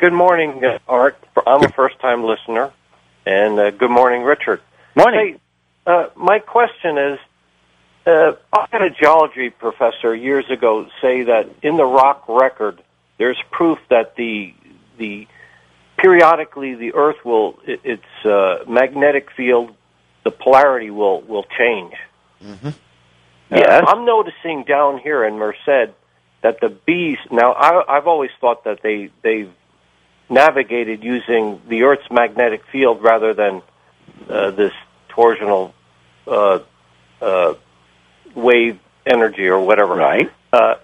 Good morning, Art. I'm a first-time listener, and good morning, Richard. Morning. Hey, my question is, I had a geology professor years ago say that in the rock record, there's proof that the periodically the Earth will its magnetic field, the polarity will change. Mm-hmm. Yes. I'm noticing down here in Merced that the bees. Now, I've always thought that they've navigated using the Earth's magnetic field rather than this torsional wave energy or whatever. Right.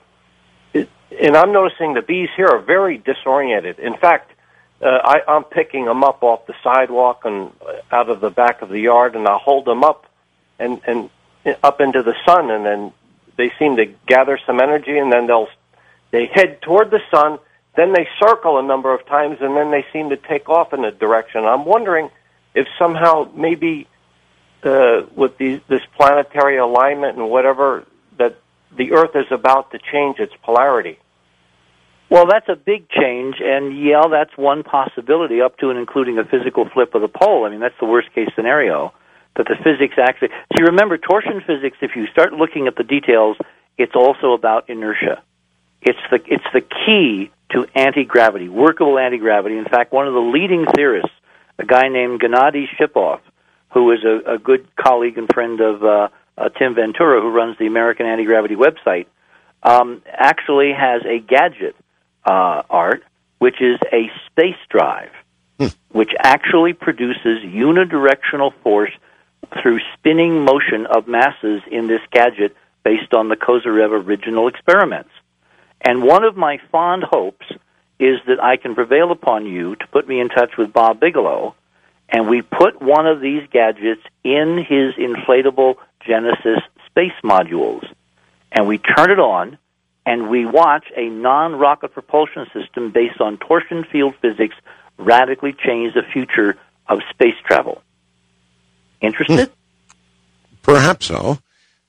And I'm noticing the bees here are very disoriented. In fact, I'm picking them up off the sidewalk and out of the back of the yard, and I'll hold them up and up into the sun, and then they seem to gather some energy, and then they head toward the sun. Then they circle a number of times, and then they seem to take off in a direction. I'm wondering if somehow maybe with this planetary alignment and whatever, that the Earth is about to change its polarity. Well, that's a big change, and that's one possibility, up to and including a physical flip of the pole. I mean, that's the worst-case scenario, that the physics actually... See, remember, torsion physics, if you start looking at the details, it's also about inertia. It's the key to anti-gravity, workable anti-gravity. In fact, one of the leading theorists, a guy named Gennady Shipov, who is a good colleague and friend of Tim Ventura, who runs the American Anti-Gravity website, actually has a gadget, Art, which is a space drive, which actually produces unidirectional force through spinning motion of masses in this gadget based on the Kozyrev original experiments. And one of my fond hopes is that I can prevail upon you to put me in touch with Bob Bigelow, and we put one of these gadgets in his inflatable Genesis space modules, and we turn it on, and we watch a non-rocket propulsion system based on torsion field physics radically change the future of space travel. Interested? Perhaps so.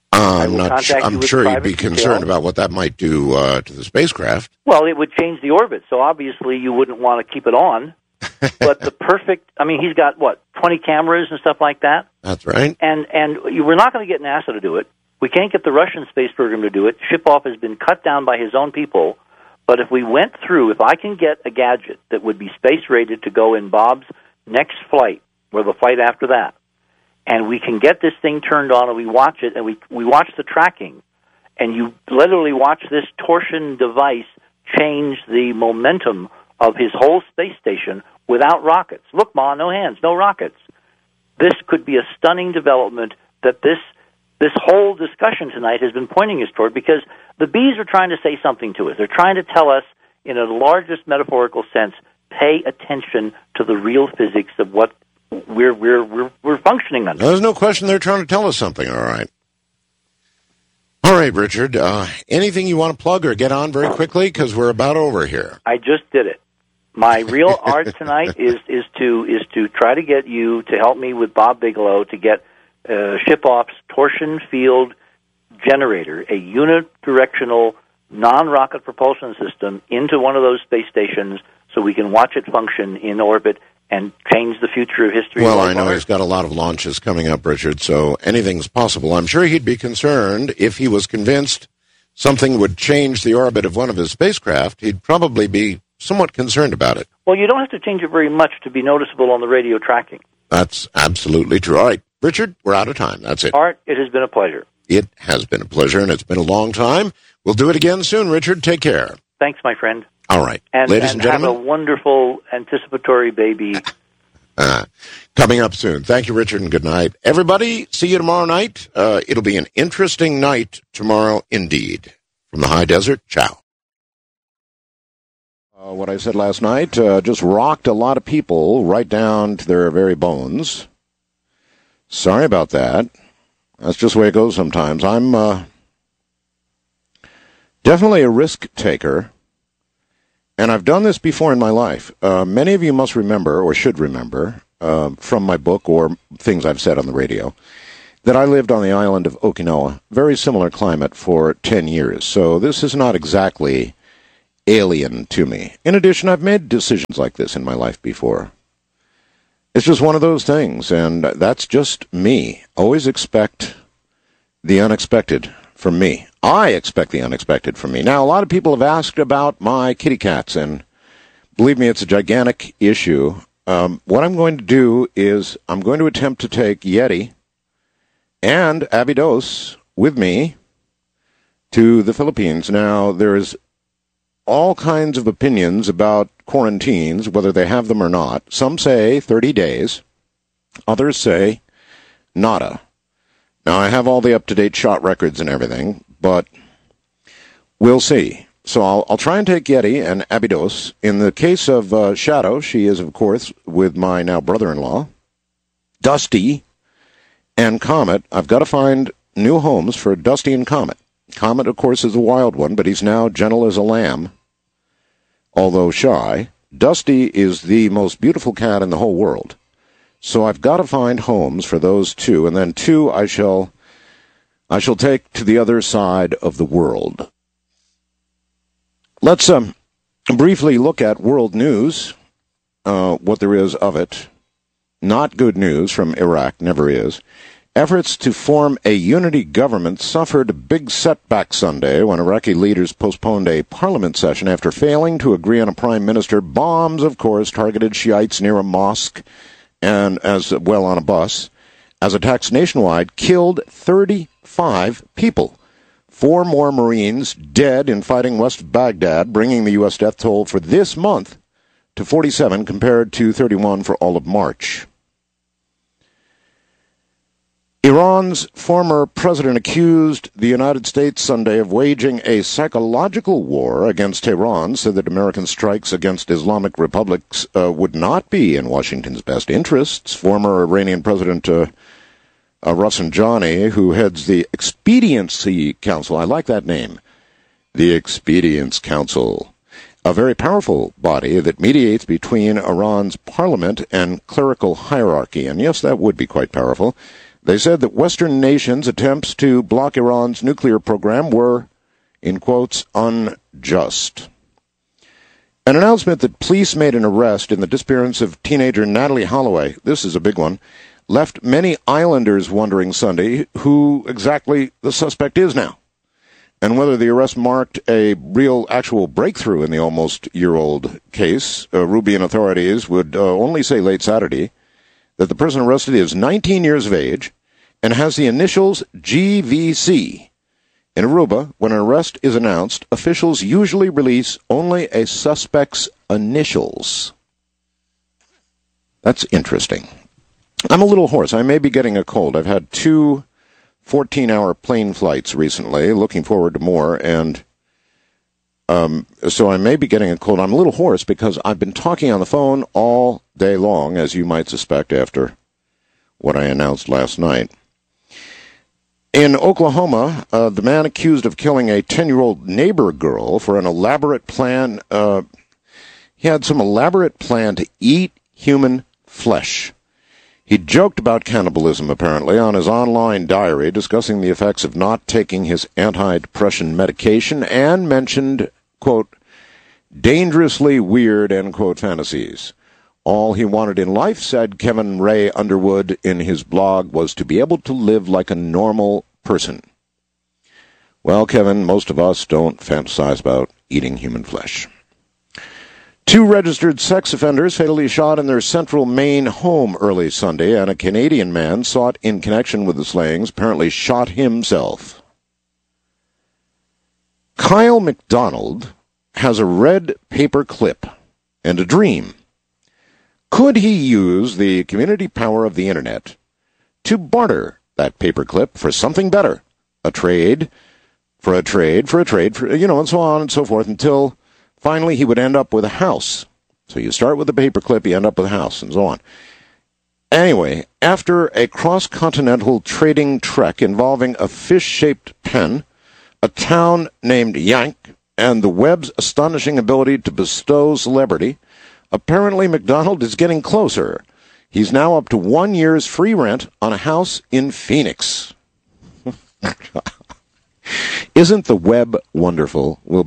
I'm sure you'd be detail. concerned about what that might do to the spacecraft. Well, it would change the orbit, so obviously you wouldn't want to keep it on. But he's got, 20 cameras and stuff like that? That's right. And we're not going to get NASA to do it. We can't get the Russian space program to do it. Shipov has been cut down by his own people. But if I can get a gadget that would be space-rated to go in Bob's next flight, or the flight after that, and we can get this thing turned on and we watch it, and we watch the tracking, and you literally watch this torsion device change the momentum of his whole space station without rockets. Look, Ma, no hands, no rockets. This could be a stunning development that this whole discussion tonight has been pointing us toward, because the bees are trying to say something to us. They're trying to tell us, in a largest metaphorical sense, pay attention to the real physics of what we're functioning under. There's no question they're trying to tell us something, all right. All right, Richard, anything you want to plug or get on very quickly, because we're about over here. I just did it. My real art tonight is to try to get you to help me with Bob Bigelow to get Shipov's torsion field generator, a unidirectional non-rocket propulsion system, into one of those space stations so we can watch it function in orbit and change the future of history. Well, I know he's got a lot of launches coming up, Richard, so anything's possible. I'm sure he'd be concerned if he was convinced something would change the orbit of one of his spacecraft. He'd probably be somewhat concerned about it. Well, you don't have to change it very much to be noticeable on the radio tracking. That's absolutely true. All right, Richard, we're out of time. That's it. Art, it has been a pleasure. It has been a pleasure, and it's been a long time. We'll do it again soon, Richard. Take care. Thanks, my friend. All right. Ladies and gentlemen, have a wonderful anticipatory baby. Coming up soon. Thank you, Richard, and good night. Everybody, see you tomorrow night. It'll be an interesting night tomorrow indeed. From the high desert, ciao. What I said last night just rocked a lot of people right down to their very bones. Sorry about that. That's just the way it goes sometimes. I'm definitely a risk taker. And I've done this before in my life. Many of you must remember, or should remember, from my book or things I've said on the radio, that I lived on the island of Okinawa, very similar climate, for 10 years. So this is not exactly alien to me. In addition, I've made decisions like this in my life before. It's just one of those things, and that's just me. Always expect the unexpected from me. I expect the unexpected from me. Now, a lot of people have asked about my kitty cats, and believe me, it's a gigantic issue. What I'm going to do is I'm going to attempt to take Yeti and Abydos with me to the Philippines. Now, there's all kinds of opinions about quarantines, whether they have them or not. Some say 30 days. Others say nada. Now, I have all the up-to-date shot records and everything, but we'll see. So I'll try and take Yeti and Abydos. In the case of Shadow, she is, of course, with my now brother-in-law. Dusty and Comet, I've got to find new homes for Dusty and Comet. Comet, of course, is a wild one, but he's now gentle as a lamb, although shy. Dusty is the most beautiful cat in the whole world. So I've got to find homes for those two, and then two I shall take to the other side of the world. Let's briefly look at world news, what there is of it. Not good news from Iraq, never is. Efforts to form a unity government suffered a big setback Sunday when Iraqi leaders postponed a parliament session after failing to agree on a prime minister. Bombs, of course, targeted Shiites near a mosque and as well on a bus, as attacks nationwide killed 35 people. 4 more Marines dead in fighting west of Baghdad, bringing the U.S. death toll for this month to 47 compared to 31 for all of March. Iran's former president accused the United States Sunday of waging a psychological war against Tehran, said that American strikes against Islamic republics would not be in Washington's best interests. Former Iranian President Rafsanjani, who heads the Expediency Council, I like that name, the Expedience Council, a very powerful body that mediates between Iran's parliament and clerical hierarchy. And yes, that would be quite powerful. They said that Western nations' attempts to block Iran's nuclear program were, in quotes, unjust. An announcement that police made an arrest in the disappearance of teenager Natalie Holloway, this is a big one, left many islanders wondering Sunday who exactly the suspect is now, and whether the arrest marked a real actual breakthrough in the almost year-old case. Rubian authorities would only say late Saturday that the person arrested is 19 years of age and has the initials GVC. In Aruba, when an arrest is announced, officials usually release only a suspect's initials. That's interesting. I'm a little hoarse. I may be getting a cold. I've had 2 14-hour plane flights recently, looking forward to more, and so I may be getting a cold. I'm a little hoarse because I've been talking on the phone all day long, as you might suspect after what I announced last night. In Oklahoma, the man accused of killing a 10-year-old neighbor girl for an elaborate plan, he had some elaborate plan to eat human flesh. He joked about cannibalism, apparently, on his online diary, discussing the effects of not taking his antidepressant medication, and mentioned, quote, dangerously weird, end quote, fantasies. All he wanted in life, said Kevin Ray Underwood in his blog, was to be able to live like a normal person. Well, Kevin, most of us don't fantasize about eating human flesh. 2 registered sex offenders fatally shot in their central Maine home early Sunday, and a Canadian man sought in connection with the slayings apparently shot himself. Kyle McDonald has a red paper clip and a dream. Could he use the community power of the Internet to barter that paperclip for something better? A trade, and so on and so forth, until finally he would end up with a house. So you start with a paperclip, you end up with a house, and so on. Anyway, after a cross-continental trading trek involving a fish-shaped pen, a town named Yank, and the web's astonishing ability to bestow celebrity, apparently McDonald is getting closer. He's now up to 1 year's free rent on a house in Phoenix. Isn't the web wonderful? We'll